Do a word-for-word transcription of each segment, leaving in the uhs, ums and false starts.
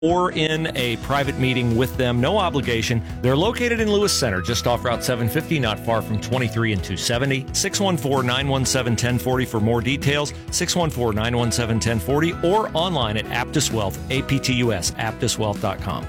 or in a private meeting with them, no obligation. They're located in Lewis Center, just off Route seven fifty, not far from twenty-three and two seventy. six one four, nine one seven, one zero four zero for more details, six one four, nine one seven, one zero four zero, or online at Aptus Wealth, A P T U S, aptus wealth dot com.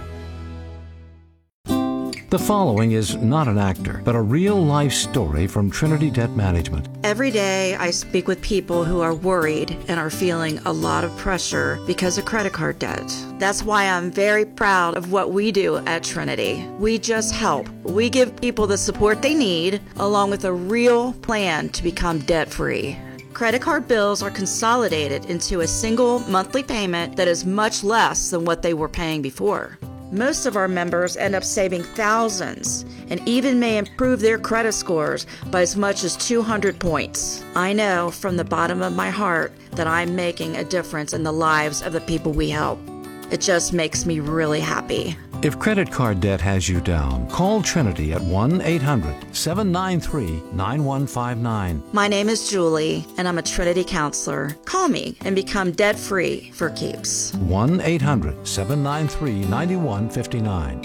The following is not an actor, but a real-life story from Trinity Debt Management. Every day I speak with people who are worried and are feeling a lot of pressure because of credit card debt. That's why I'm very proud of what we do at Trinity. We just help. We give people the support they need, along with a real plan to become debt-free. Credit card bills are consolidated into a single monthly payment that is much less than what they were paying before. Most of our members end up saving thousands and even may improve their credit scores by as much as two hundred points. I know from the bottom of my heart that I'm making a difference in the lives of the people we help. It just makes me really happy. If credit card debt has you down, call Trinity at one eight hundred, seven nine three, nine one five nine. My name is Julie, and I'm a Trinity counselor. Call me and become debt-free for keeps. one eight hundred, seven nine three, nine one five nine.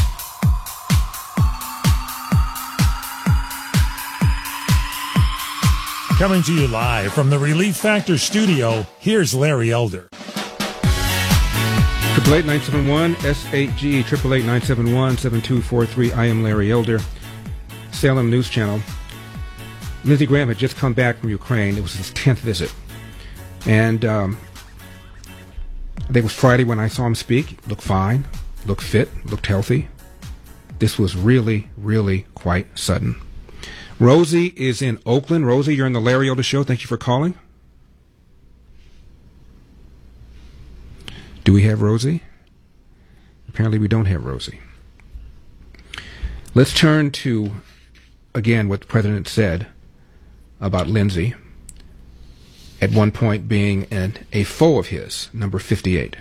Coming to you live from the Relief Factor studio, here's Larry Elder. Triple eight nine seven one S eight G triple eight nine seven one seven two four three. I am Larry Elder. Salem News Channel. Lindsey Graham had just come back from Ukraine. It was his tenth visit, and um, I think it was Friday when I saw him speak. Looked fine, looked fit, looked healthy. This was really, really quite sudden. Rosie is in Oakland. Rosie, you're on the Larry Elder Show. Thank you for calling. Do we have Rosie? Apparently we don't have Rosie. Let's turn to, again, what the president said about Lindsey, at one point being an, a foe of his, number fifty-eight.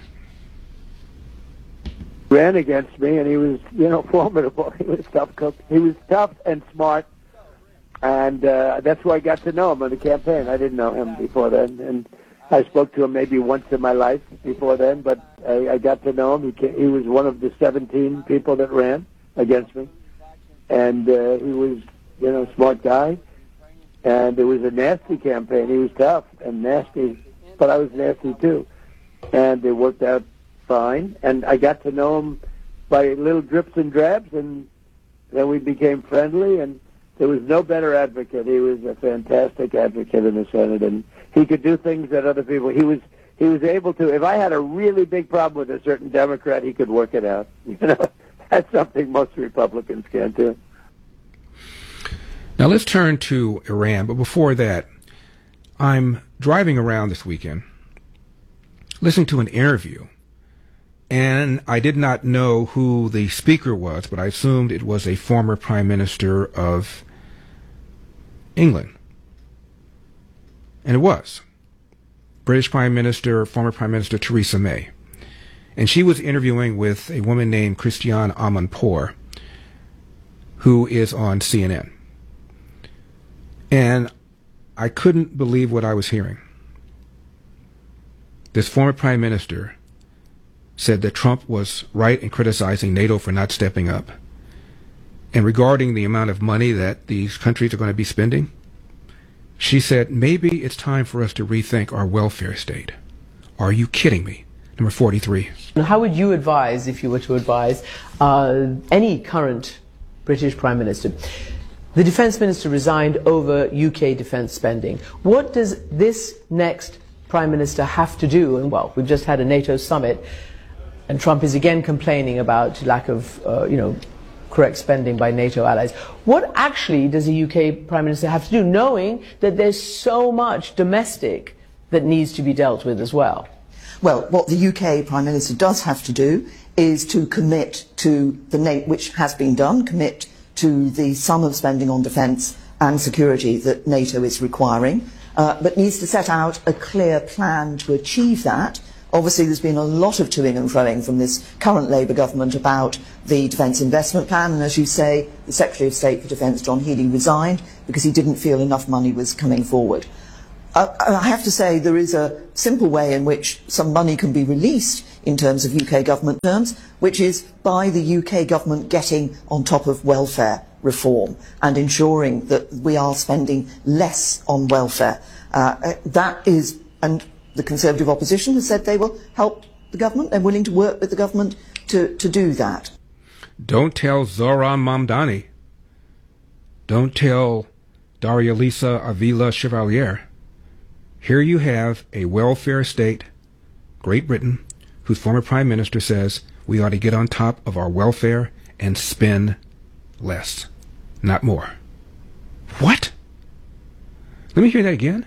Ran against me, and he was, you know, formidable. He was tough. He was tough and smart, and uh, that's where I got to know him on the campaign. I didn't know him before then, and I spoke to him maybe once in my life before then, but I, I got to know him. He, came, he was one of the seventeen people that ran against me, and uh, he was, you know, a smart guy, and it was a nasty campaign. He was tough and nasty, but I was nasty too, and it worked out fine, and I got to know him by little drips and drabs, and then we became friendly, and there was no better advocate. He was a fantastic advocate in the Senate, and he could do things that other people, he was he was able to, if I had a really big problem with a certain Democrat, he could work it out. You know, that's something most Republicans can't do. Now let's turn to Iran, but before that, I'm driving around this weekend, listening to an interview, and I did not know who the speaker was, but I assumed it was a former Prime Minister of England. And it was. British Prime Minister, former Prime Minister Theresa May. And she was interviewing with a woman named Christiane Amanpour, who is on C N N. And I couldn't believe what I was hearing. This former Prime Minister said that Trump was right in criticizing NATO for not stepping up. And regarding the amount of money that these countries are going to be spending, she said, maybe it's time for us to rethink our welfare state. Are you kidding me? Number forty-three. How would you advise, if you were to advise, uh, any current British Prime Minister? The Defence Minister resigned over U K defence spending. What does this next Prime Minister have to do? And, well, we've just had a NATO summit, and Trump is again complaining about lack of, uh, you know, correct spending by NATO allies. What actually does a U K Prime Minister have to do, knowing that there's so much domestic that needs to be dealt with as well? Well, what the U K Prime Minister does have to do is to commit to the NATO, which has been done, commit to the sum of spending on defence and security that NATO is requiring, uh, but needs to set out a clear plan to achieve that. Obviously, there's been a lot of toing and froing from this current Labour government about the Defence Investment Plan, and as you say, the Secretary of State for Defence, John Healey, resigned because he didn't feel enough money was coming forward. Uh, I have to say there is a simple way in which some money can be released in terms of U K government terms, which is by the U K government getting on top of welfare reform and ensuring that we are spending less on welfare. Uh, that is, and the Conservative opposition has said they will help the government. They're willing to work with the government to, to do that. Don't tell Zoran Mamdani. Don't tell Daria Lisa Avila Chevalier. Here you have a welfare state, Great Britain, whose former prime minister says we ought to get on top of our welfare and spend less, not more. What? Let me hear that again.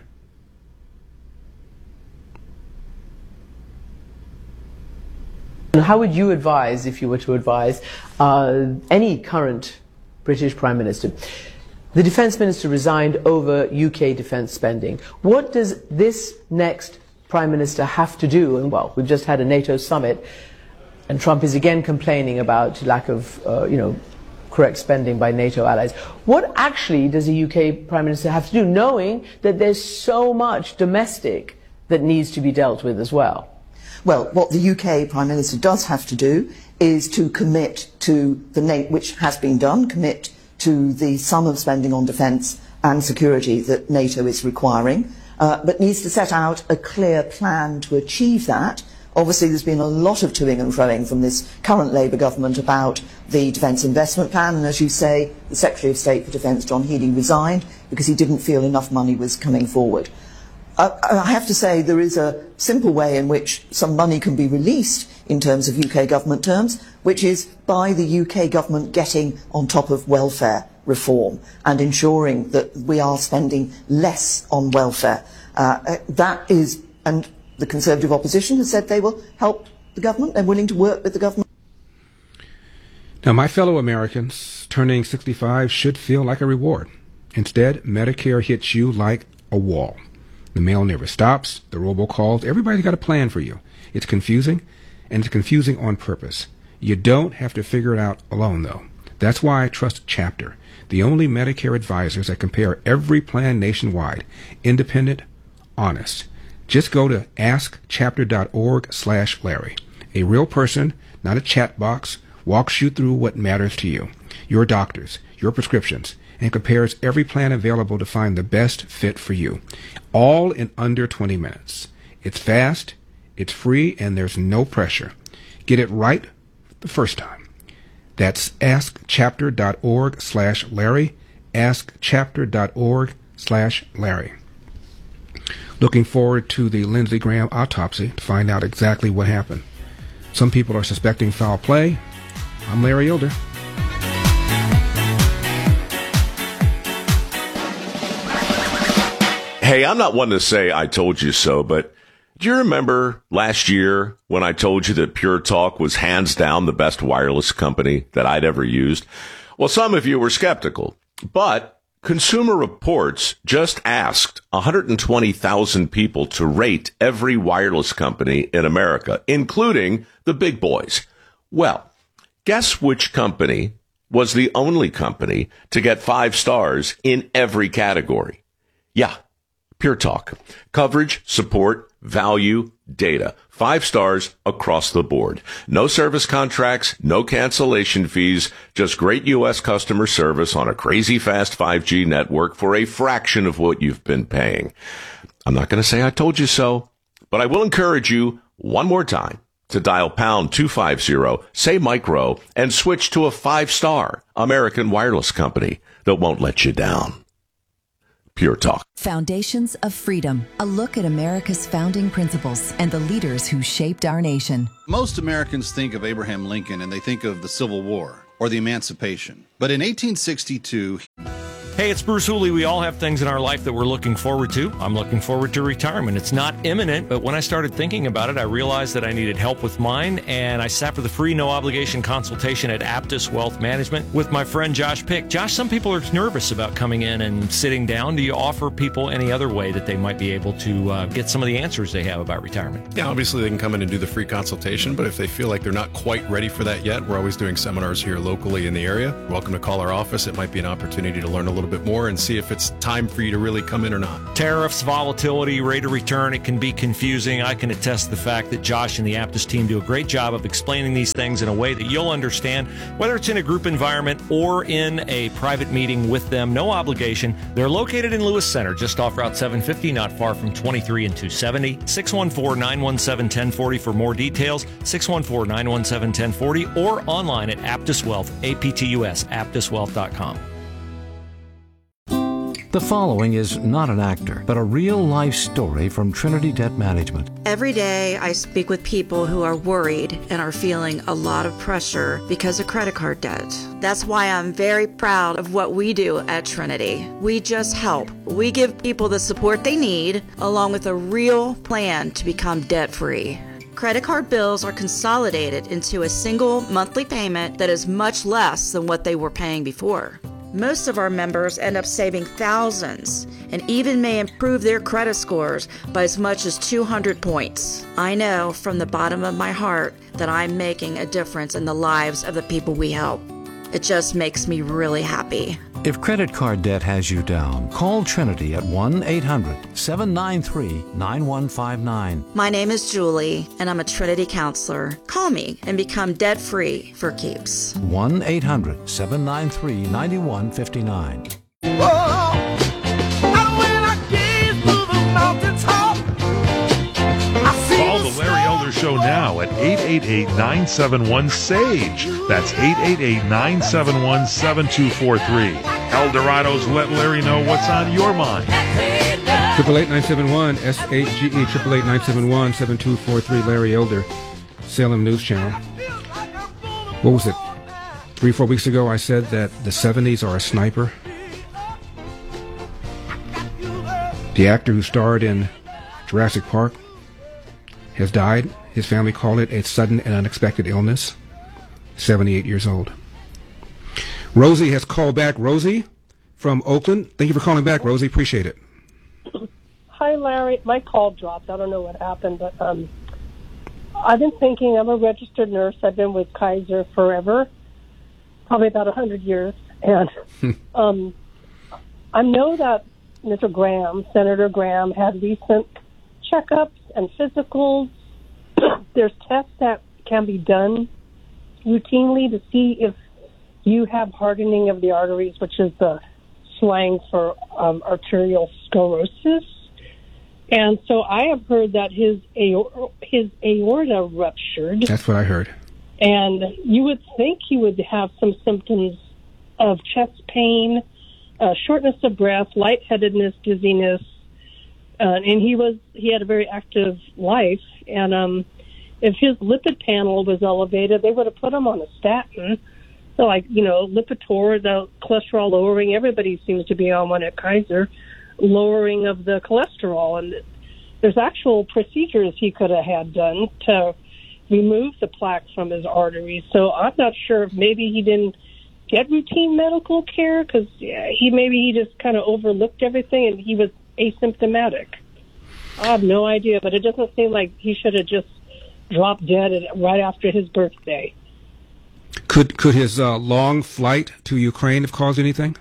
How would you advise, if you were to advise, uh, any current British Prime Minister? The Defence Minister resigned over U K defence spending. What does this next Prime Minister have to do? And well, we've just had a NATO summit, and Trump is again complaining about lack of, uh, you know, correct spending by NATO allies. What actually does a U K Prime Minister have to do, knowing that there's so much domestic that needs to be dealt with as well? Well, what the U K Prime Minister does have to do is to commit to the NATO, which has been done, commit to the sum of spending on defence and security that NATO is requiring, uh, but needs to set out a clear plan to achieve that. Obviously, there's been a lot of toing and froing from this current Labour government about the Defence Investment Plan, and as you say, the Secretary of State for Defence, John Healey, resigned because he didn't feel enough money was coming forward. Uh, I have to say there is a simple way in which some money can be released in terms of U K government terms, which is by the U K government getting on top of welfare reform and ensuring that we are spending less on welfare. Uh, that is, and the Conservative opposition has said they will help the government. They're willing to work with the government. Now, my fellow Americans, turning sixty-five should feel like a reward. Instead, Medicare hits you like a wall. The mail never stops, the robocalls, everybody's got a plan for you. It's confusing, and it's confusing on purpose. You don't have to figure it out alone, though. That's why I trust Chapter, the only Medicare advisors that compare every plan nationwide, independent, honest. Just go to ask chapter dot org slash Larry. A real person, not a chat box, walks you through what matters to you, your doctors, your prescriptions, and compares every plan available to find the best fit for you, all in under twenty minutes. It's fast, it's free, and there's no pressure. Get it right the first time. That's ask chapter dot org slash Larry, ask chapter dot org slash Larry. Looking forward to the Lindsey Graham autopsy to find out exactly what happened. Some people are suspecting foul play. I'm Larry Elder. Hey, I'm not one to say I told you so, but do you remember last year when I told you that Pure Talk was hands down the best wireless company that I'd ever used? Well, some of you were skeptical, but Consumer Reports just asked one hundred twenty thousand people to rate every wireless company in America, including the big boys. Well, guess which company was the only company to get five stars in every category? Yeah. Pure Talk. Coverage, support, value, data. Five stars across the board. No service contracts, no cancellation fees, just great U S customer service on a crazy fast five G network for a fraction of what you've been paying. I'm not going to say I told you so, but I will encourage you one more time to dial pound two fifty, say micro, and switch to a five-star American wireless company that won't let you down. Pure Talk. Foundations of Freedom, a look at America's founding principles and the leaders who shaped our nation. Most Americans think of Abraham Lincoln and they think of the Civil War or the Emancipation. But in eighteen sixty-two... Hey, it's Bruce Hooley. We all have things in our life that we're looking forward to. I'm looking forward to retirement. It's not imminent, but when I started thinking about it, I realized that I needed help with mine, and I sat for the free, no-obligation consultation at Aptus Wealth Management with my friend Josh Pick. Josh, some people are nervous about coming in and sitting down. Do you offer people any other way that they might be able to uh, get some of the answers they have about retirement? Yeah, obviously they can come in and do the free consultation, but if they feel like they're not quite ready for that yet, we're always doing seminars here locally in the area. You're welcome to call our office. It might be an opportunity to learn a little little bit more and see if it's time for you to really come in or not. Tariffs, volatility, rate of return, it can be confusing. I can attest to the fact that Josh and the Aptus team do a great job of explaining these things in a way that you'll understand, whether it's in a group environment or in a private meeting with them. No obligation. They're located in Lewis Center, just off Route seven fifty, not far from twenty-three and two seventy. six one four, nine one seven, one zero four zero for more details. six one four, nine one seven, one zero four zero or online at Aptus Wealth, A P T U S, aptus wealth dot com. The following is not an actor, but a real-life story from Trinity Debt Management. Every day I speak with people who are worried and are feeling a lot of pressure because of credit card debt. That's why I'm very proud of what we do at Trinity. We just help. We give people the support they need, along with a real plan to become debt-free. Credit card bills are consolidated into a single monthly payment that is much less than what they were paying before. Most of our members end up saving thousands and even may improve their credit scores by as much as two hundred points. I know from the bottom of my heart that I'm making a difference in the lives of the people we help. It just makes me really happy. If credit card debt has you down, call Trinity at one eight hundred, seven nine three, nine one five nine. My name is Julie, and I'm a Trinity counselor. Call me and become debt-free for keeps. one eight hundred, seven nine three, nine one five nine. Call the Larry Elder Show now at eight eight eight, nine seven one, S A G E. That's eight eight eight, nine seven one, seven two four three. Eldorado's Let Larry Know What's on Your Mind. Triple eight nine seven one S A G E. Triple eight nine seven one seven two four three. Larry Elder, Salem News Channel. What was it? Three, four weeks ago, I said that the seventies are a sniper. The actor who starred in Jurassic Park has died. His family called it a sudden and unexpected illness. seventy-eight years old. Rosie has called back. Rosie from Oakland. Thank you for calling back, Rosie. Appreciate it. Hi, Larry. My call dropped. I don't know what happened, but um, I've been thinking. I'm a registered nurse. I've been with Kaiser forever, probably about one hundred years. And um, I know that Mister Graham, Senator Graham, had recent checkups and physicals. There's tests that can be done routinely to see if you have hardening of the arteries, which is the slang for um, arterial sclerosis. And so I have heard that his aor- his aorta ruptured. That's what I heard. And you would think he would have some symptoms of chest pain, uh, shortness of breath, lightheadedness, dizziness. Uh, and he was he had a very active life. And um, if his lipid panel was elevated, they would have put him on a statin. So, like, you know, Lipitor, the cholesterol lowering, everybody seems to be on one at Kaiser, lowering of the cholesterol. And there's actual procedures he could have had done to remove the plaque from his arteries. So I'm not sure if maybe he didn't get routine medical care because yeah, he maybe he just kind of overlooked everything and he was asymptomatic. I have no idea, but it doesn't seem like he should have just dropped dead right after his birthday. Could could his uh, long flight to Ukraine have caused anything?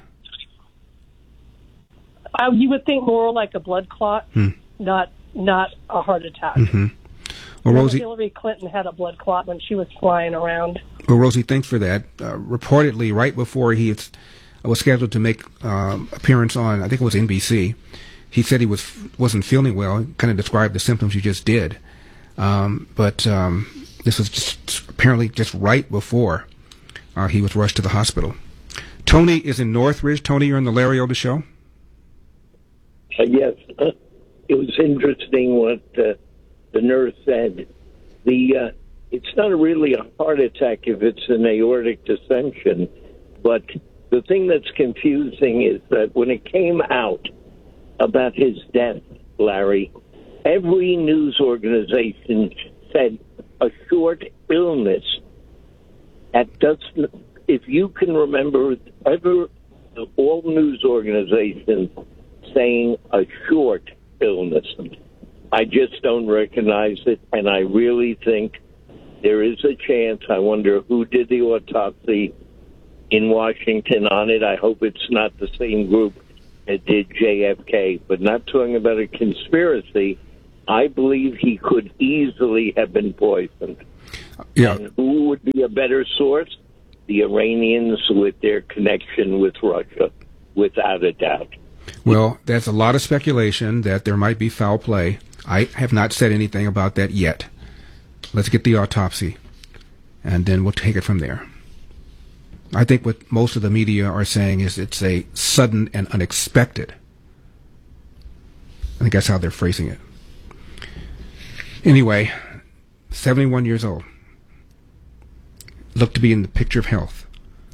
Uh, you would think more like a blood clot, hmm. not not a heart attack. Mm-hmm. Well, Rosie, Hillary Clinton had a blood clot when she was flying around. Well, Rosie, thanks for that. Uh, reportedly, right before he was scheduled to make uh, appearance on, I think it was N B C, he said he was wasn't feeling well. Kind of described the symptoms you just did, um, but um, this was just apparently just right before uh, he was rushed to the hospital. Tony is in Northridge. Tony, you're on the Larry Elder Show. Uh, yes, uh, it was interesting what uh, the nurse said. The uh, it's not really a heart attack if it's an aortic dissection, but the thing that's confusing is that when it came out about his death, Larry, every news organization said a short illness. That doesn't, if you can remember, ever all news organizations saying a short illness. I just don't recognize it, and I really think there is a chance. I wonder who did the autopsy in Washington on it. I hope it's not the same group that did J F K. But not talking about a conspiracy, I believe he could easily have been poisoned. Yeah. And who would be a better source? The Iranians with their connection with Russia, without a doubt. Well, there's a lot of speculation that there might be foul play. I have not said anything about that yet. Let's get the autopsy, and then we'll take it from there. I think what most of the media are saying is it's a sudden and unexpected. I think that's how they're phrasing it. Anyway, seventy-one years old. Looked to be in the picture of health.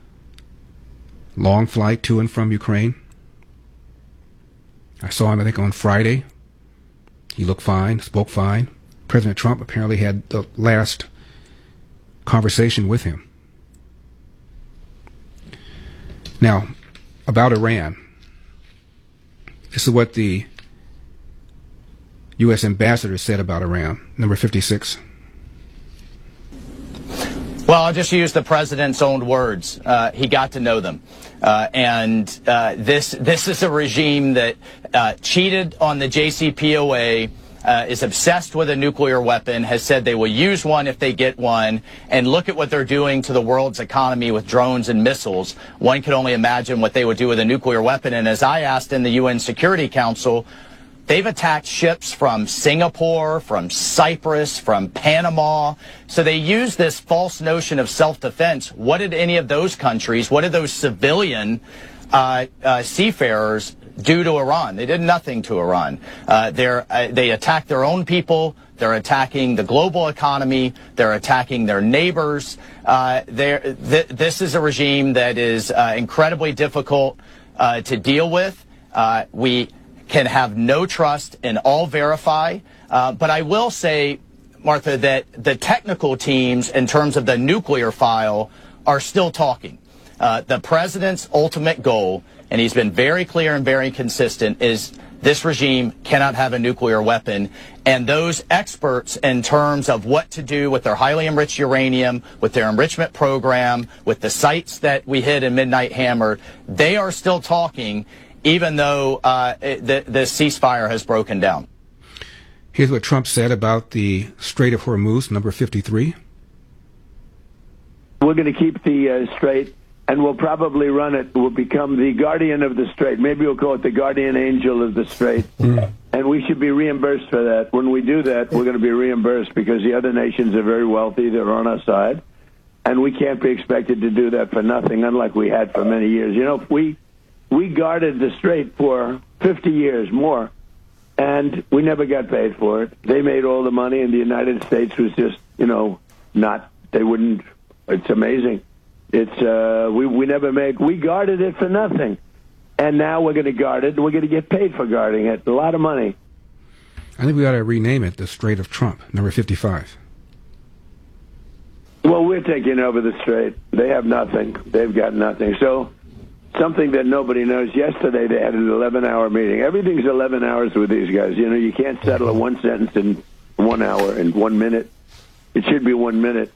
Long flight to and from Ukraine. I saw him, I think, on Friday. He looked fine, spoke fine. President Trump apparently had the last conversation with him. Now, about Iran. This is what the U S ambassador said about Iran. Number fifty-six. Well, I'll just use the president's own words. Uh, he got to know them. Uh, and uh, this this is a regime that uh, cheated on the J C P O A, uh, is obsessed with a nuclear weapon, has said they will use one if they get one, and look at what they're doing to the world's economy with drones and missiles. One can only imagine what they would do with a nuclear weapon. And as I asked in the U N Security Council, they've attacked ships from Singapore, from Cyprus, from Panama. So they use this false notion of self-defense. What did any of those countries, what did those civilian uh, uh, seafarers do to Iran? They did nothing to Iran. Uh, they're, uh, they attacked their own people. They're attacking the global economy. They're attacking their neighbors. Uh, th- this is a regime that is uh, incredibly difficult uh, to deal with. Uh, we can have no trust in all verify. Uh, but I will say, Martha, that the technical teams in terms of the nuclear file are still talking. Uh, the president's ultimate goal, and he's been very clear and very consistent, is this regime cannot have a nuclear weapon. And those experts in terms of what to do with their highly enriched uranium, with their enrichment program, with the sites that we hit in Midnight Hammer, they are still talking, even though uh, the, the ceasefire has broken down. Here's what Trump said about the Strait of Hormuz, number fifty-three. We're going to keep the uh, strait, and we'll probably run it. We'll become the guardian of the strait. Maybe we'll call it the guardian angel of the strait. Mm. And we should be reimbursed for that. When we do that, we're going to be reimbursed because the other nations are very wealthy. They're on our side. And we can't be expected to do that for nothing, unlike we had for many years. You know, we... We guarded the strait for fifty years more, and we never got paid for it. They made all the money, and the United States was just, you know, not, they wouldn't, it's amazing. It's, uh, we, we never made, we guarded it for nothing. And now we're going to guard it, and we're going to get paid for guarding it. A lot of money. I think we ought to rename it the Strait of Trump, number fifty-five. Well, we're taking over the strait. They have nothing. They've got nothing. So, something that nobody knows. Yesterday they had an eleven-hour meeting. Everything's eleven hours with these guys. You know, you can't settle a one sentence in one hour, in one minute. It should be one minute.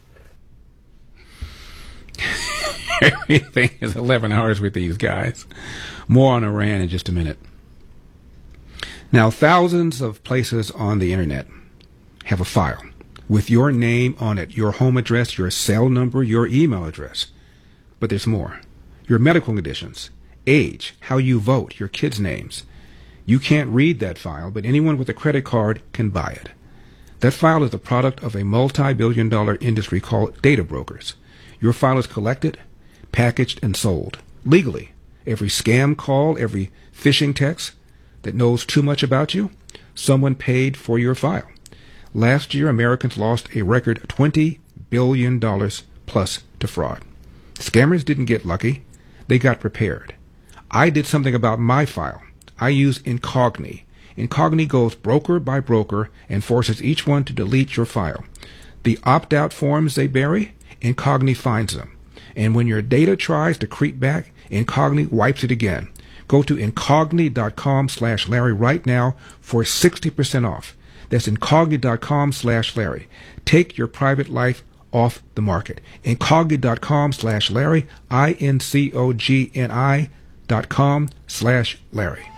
Everything is eleven hours with these guys. More on Iran in just a minute. Now, thousands of places on the internet have a file with your name on it, your home address, your cell number, your email address. But there's more. Your medical conditions, age, how you vote, your kids' names. You can't read that file, but anyone with a credit card can buy it. That file is the product of a multi-billion dollar industry called data brokers. Your file is collected, packaged, and sold legally. Every scam call, every phishing text that knows too much about you, someone paid for your file. Last year, Americans lost a record twenty billion dollars plus to fraud. Scammers didn't get lucky. They got prepared. I did something about my file. I use Incogni. Incogni goes broker by broker and forces each one to delete your file. The opt-out forms they bury, Incogni finds them. And when your data tries to creep back, Incogni wipes it again. Go to incogni.com slash Larry right now for sixty percent off. That's incogni.com slash Larry. Take your private life off the market. Incogni.com slash Larry, I N C O G N I dot com slash Larry.